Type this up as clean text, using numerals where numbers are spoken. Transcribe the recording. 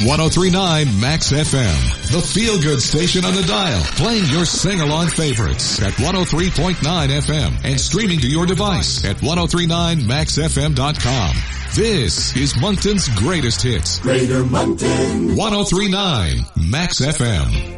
1039 Max FM, the feel-good station on the dial, playing your sing-along favorites at 103.9 FM and streaming to your device at 1039maxfm.com. This is Moncton's greatest hits. Greater Moncton. 1039 Max FM.